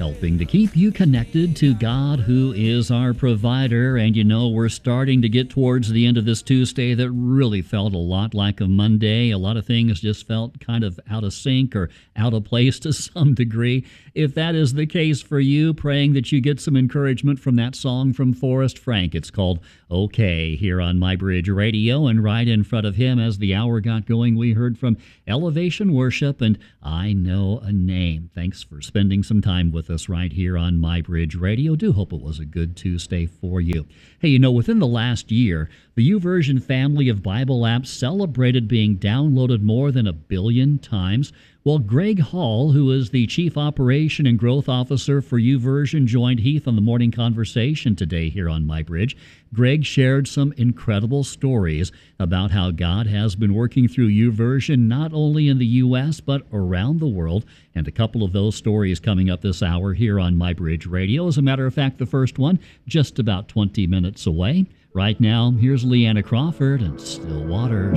helping to keep you connected to God, who is our provider. And we're starting to get towards the end of this Tuesday that really felt a lot like a Monday. A lot of things just felt kind of out of sync or out of place to some degree. If that is the case for you, praying that you get some encouragement from that song from Forrest Frank. It's called Okay here on My Bridge Radio. And right in front of him, as the hour got going, we heard from Elevation Worship and I Know a Name. Thanks for spending some time with us right here on My Bridge Radio. Do hope it was a good Tuesday for you. Hey, within the last year, the YouVersion family of Bible apps celebrated being downloaded more than 1 billion times. Well, Greg Hall, who is the Chief Operation and Growth Officer for YouVersion, joined Heath on the Morning Conversation today here on My Bridge. Greg shared some incredible stories about how God has been working through YouVersion not only in the U.S. but around the world, and a couple of those stories coming up this hour here on My Bridge Radio. As a matter of fact, the first one just about 20 minutes away. Right now, here's Leanna Crawford and Still Waters.